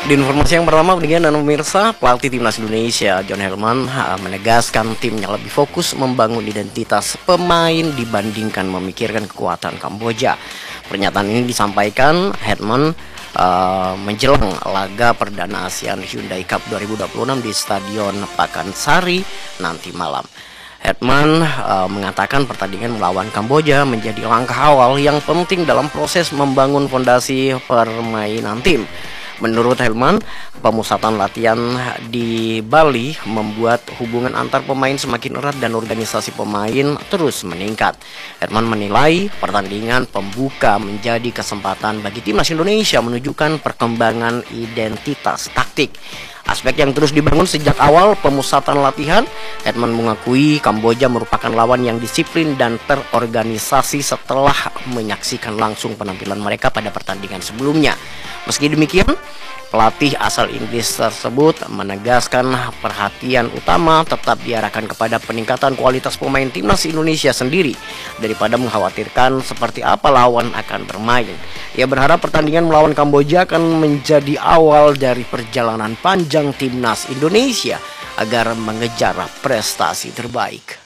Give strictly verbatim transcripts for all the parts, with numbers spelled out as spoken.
Di informasi yang pertama, dengan pemirsa, pelatih timnas Indonesia John Herdman menegaskan timnya lebih fokus membangun identitas pemain dibandingkan memikirkan kekuatan Kamboja. Pernyataan ini disampaikan Herdman uh, menjelang laga perdana ASEAN Hyundai Cup dua ribu dua puluh enam di Stadion Pakansari nanti malam. Herdman uh, mengatakan pertandingan melawan Kamboja menjadi langkah awal yang penting dalam proses membangun fondasi permainan tim. Menurut Herdman, pemusatan latihan di Bali membuat hubungan antar pemain semakin erat dan organisasi pemain terus meningkat. Herdman menilai pertandingan pembuka menjadi kesempatan bagi timnas Indonesia menunjukkan perkembangan identitas taktik. Aspek yang terus dibangun sejak awal pemusatan latihan. Herdman mengakui Kamboja merupakan lawan yang disiplin dan terorganisasi setelah menyaksikan langsung penampilan mereka pada pertandingan sebelumnya. Meski demikian, pelatih asal Inggris tersebut menegaskan perhatian utama tetap diarahkan kepada peningkatan kualitas pemain timnas Indonesia sendiri daripada mengkhawatirkan seperti apa lawan akan bermain. Ia berharap pertandingan melawan Kamboja akan menjadi awal dari perjalanan panjang timnas Indonesia agar mengejar prestasi terbaik.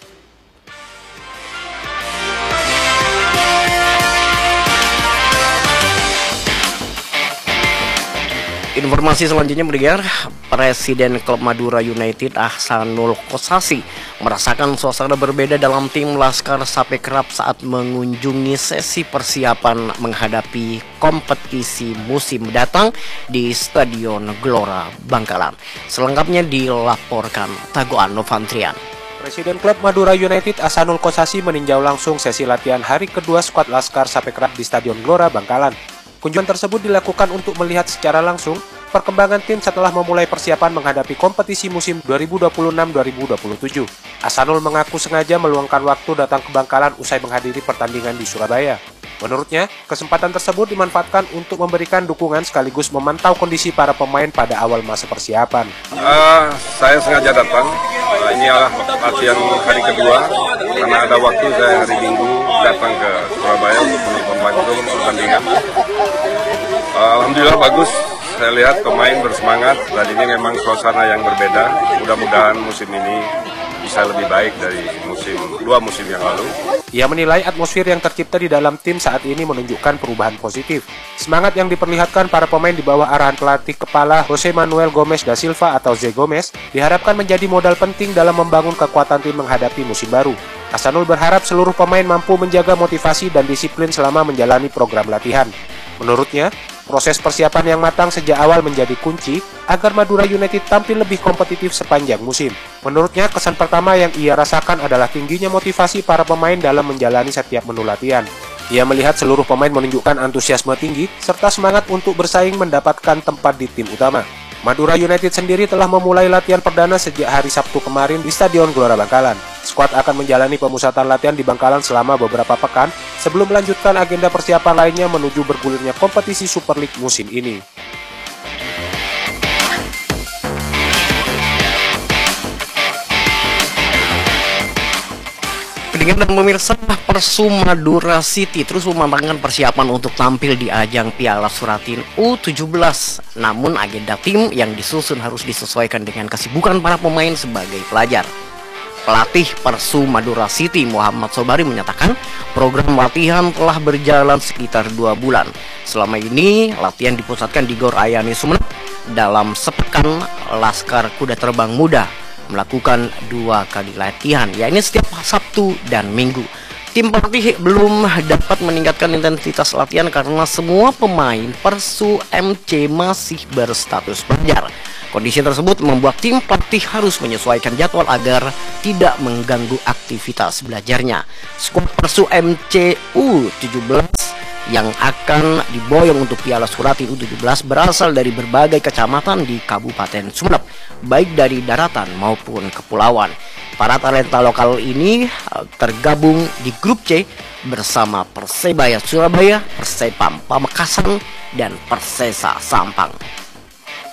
Informasi selanjutnya mendengar Presiden klub Madura United Ahsanul Kossasi merasakan suasana berbeda dalam tim Laskar Sapekrap saat mengunjungi sesi persiapan menghadapi kompetisi musim mendatang di Stadion Gelora Bangkalan. Selengkapnya dilaporkan Tagoan Novantrian. Presiden klub Madura United Ahsanul Kossasi meninjau langsung sesi latihan hari kedua skuad Laskar Sapekrap di Stadion Gelora Bangkalan. Kunjungan tersebut dilakukan untuk melihat secara langsung perkembangan tim setelah memulai persiapan menghadapi kompetisi musim dua ribu dua puluh enam dua ribu dua puluh tujuh. Ahsanul mengaku sengaja meluangkan waktu datang ke Bangkalan usai menghadiri pertandingan di Surabaya. Menurutnya, kesempatan tersebut dimanfaatkan untuk memberikan dukungan sekaligus memantau kondisi para pemain pada awal masa persiapan. Uh, saya sengaja datang, uh, ini adalah latihan hari kedua, karena ada waktu saya hari Minggu datang ke Surabaya untuk menonton langsung pertandingan. Uh, Alhamdulillah bagus, saya lihat pemain bersemangat dan ini memang suasana yang berbeda. Mudah-mudahan musim ini bisa lebih baik dari musim dua musim yang lalu. Ia menilai atmosfer yang tercipta di dalam tim saat ini menunjukkan perubahan positif. Semangat yang diperlihatkan para pemain di bawah arahan pelatih kepala Jose Manuel Gomes da Silva atau Zé Gomes diharapkan menjadi modal penting dalam membangun kekuatan tim menghadapi musim baru. Ahsanul berharap seluruh pemain mampu menjaga motivasi dan disiplin selama menjalani program latihan. Menurutnya, proses persiapan yang matang sejak awal menjadi kunci agar Madura United tampil lebih kompetitif sepanjang musim. Menurutnya, kesan pertama yang ia rasakan adalah tingginya motivasi para pemain dalam menjalani setiap menu latihan. Ia melihat seluruh pemain menunjukkan antusiasme tinggi serta semangat untuk bersaing mendapatkan tempat di tim utama. Madura United sendiri telah memulai latihan perdana sejak hari Sabtu kemarin di Stadion Gelora Bangkalan. Skuad akan menjalani pemusatan latihan di Bangkalan selama beberapa pekan sebelum melanjutkan agenda persiapan lainnya menuju bergulirnya kompetisi Super League musim ini. Pendengar dan pemirsa, Persu Madura City terus mematangkan persiapan untuk tampil di ajang Piala Suratin U tujuh belas. Namun agenda tim yang disusun harus disesuaikan dengan kesibukan para pemain sebagai pelajar. Pelatih Persu Madura City Muhammad Sobari menyatakan program latihan telah berjalan sekitar dua bulan. Selama ini latihan dipusatkan di Gor Ayani Sumeneb. Dalam sepekan Laskar Kuda Terbang Muda melakukan dua kali latihan, yakni setiap Sabtu dan Minggu. Tim pelatih belum dapat meningkatkan intensitas latihan karena semua pemain Persu M C masih berstatus pelajar. Kondisi tersebut membuat tim pelatih harus menyesuaikan jadwal agar tidak mengganggu aktivitas belajarnya. Skuad Persu M C U tujuh belas yang akan diboyong untuk Piala Suratin U tujuh belas berasal dari berbagai kecamatan di Kabupaten Sumeneb, baik dari daratan maupun kepulauan. Para talenta lokal ini tergabung di grup C bersama Persebaya Surabaya, Persepam Pamekasan, dan Persesa Sampang.